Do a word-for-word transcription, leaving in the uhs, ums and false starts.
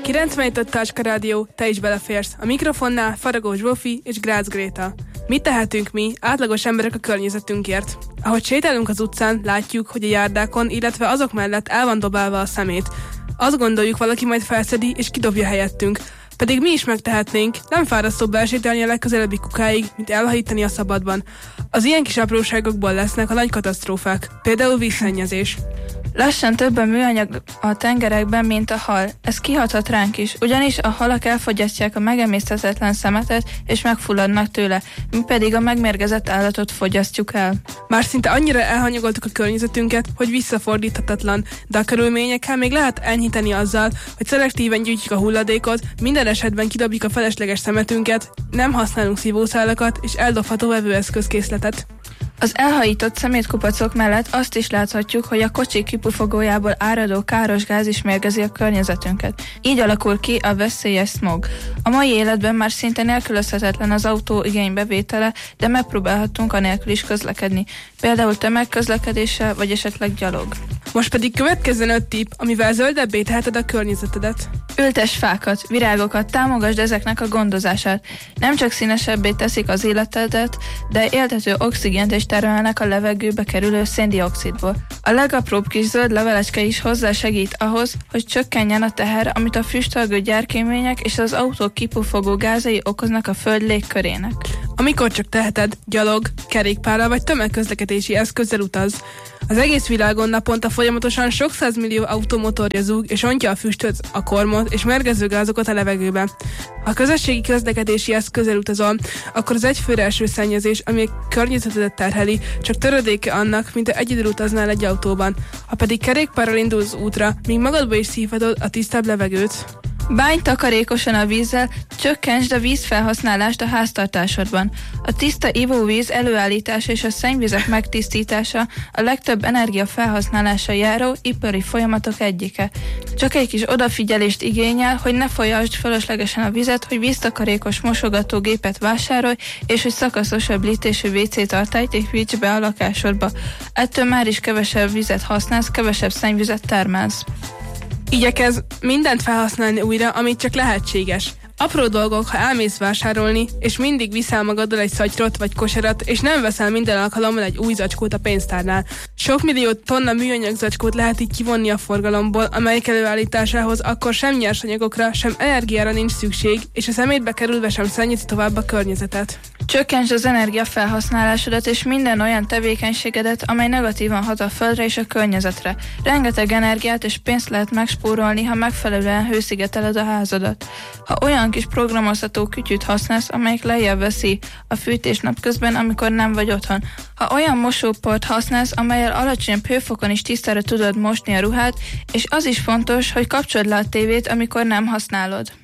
kilencvenhét öt Tácska Rádió, te is beleférsz. A mikrofonnál Faragó Zsófi és Grácz Gréta. Mit tehetünk mi, átlagos emberek a környezetünkért? Ahogy sétálunk az utcán, látjuk, hogy a járdákon, illetve azok mellett el van dobálva a szemét. Azt gondoljuk, valaki majd felszedi és kidobja helyettünk. Pedig mi is megtehetnénk, nem fárasztóbb elsétálni a legközelebbi kukáig, mint elhajítani a szabadban. Az ilyen kis apróságokból lesznek a nagy katasztrófák, például vízszennyezés. Lassan több a műanyag a tengerekben, mint a hal. Ez kihathat ránk is, ugyanis a halak elfogyasztják a megemészthetetlen szemetet, és megfulladnak tőle, mi pedig a megmérgezett állatot fogyasztjuk el. Már szinte annyira elhanyagoltuk a környezetünket, hogy visszafordíthatatlan, de a körülményekkel még lehet enyhíteni azzal, hogy szelektíven gyűjtjük a hulladékot, minden esetben kidobjuk a felesleges szemetünket, nem használunk szívószálakat és eldobható vevőeszközkészletet. Az elhajított szemétkupacok mellett azt is láthatjuk, hogy a kocsik kipufogójából áradó káros gáz is mérgezi a környezetünket. Így alakul ki a veszélyes smog. A mai életben már szinte nélkülözhetetlen az autó igénybevétele, de megpróbálhatunk anélkül is közlekedni, például tömegközlekedéssel vagy esetleg gyalog. Most pedig következzen öt tipp, amivel zöldebbé teheted a környezetedet. Ültess fákat, virágokat, támogasd ezeknek a gondozását. Nem csak színesebbé teszik az életedet, de éltető oxigént is termelnek a levegőbe kerülő széndioxidból. A legapróbb kis zöld levelecske is hozzásegít ahhoz, hogy csökkenjen a teher, amit a füstölgő gyárkémények és az autók kipufogó gázai okoznak a föld légkörének. Amikor csak teheted, gyalog, kerékpárral vagy tömegközlekedési eszközzel utaz. Az egész világon naponta folyamatosan sok százmillió automotorja zúg és ontja a füstöt, a kormot és mérgező gázokat a levegőbe. Ha a közösségi közlekedési eszközzel utazol, akkor az egyfőre eső szennyezés, ami a környezetedet terheli, csak töredéke annak, mint ha egyedül utaznál egy autóban. Ha pedig kerékpárral indulsz útra, míg magadba is szívhatod a tisztább levegőt. Bánj takarékosan a vízzel, csökkentsd a vízfelhasználást a háztartásodban. A tiszta ivóvíz előállítása és a szennyvizek megtisztítása a legtöbb energia felhasználása járó ipari folyamatok egyike. Csak egy kis odafigyelést igényel, hogy ne folyasd fölöslegesen a vizet, hogy víztakarékos mosogatógépet vásárolj, és hogy szakaszosabb lítésű vé cé tartályt építs be a lakásodba. Ettől már is kevesebb vizet használsz, kevesebb szennyvizet termelsz. Igyekezz mindent felhasználni újra, amit csak lehetséges. Apró dolgok, ha elmész vásárolni, és mindig viszel magaddal egy szatyrot vagy kosarat, és nem veszel minden alkalommal egy új zacskót a pénztárnál. Sok millió tonna műanyag zacskót lehet így kivonni a forgalomból, amelyek előállításához akkor sem nyersanyagokra, sem energiára nincs szükség, és a szemétbe kerülve sem szennyezi tovább a környezetet. Csökkentsd az energiafelhasználásodat és minden olyan tevékenységedet, amely negatívan hat a földre és a környezetre. Rengeteg energiát és pénzt lehet megspórolni, ha megfelelően hőszigeteled a házadat. Ha olyan kis programozható kütyűt használsz, amelyik lejjebb veszi a fűtés napközben, amikor nem vagy otthon. Ha olyan mosóport használsz, amellyel alacsonyabb hőfokon is tisztára tudod mosni a ruhát, és az is fontos, hogy kapcsold le a tévét, amikor nem használod.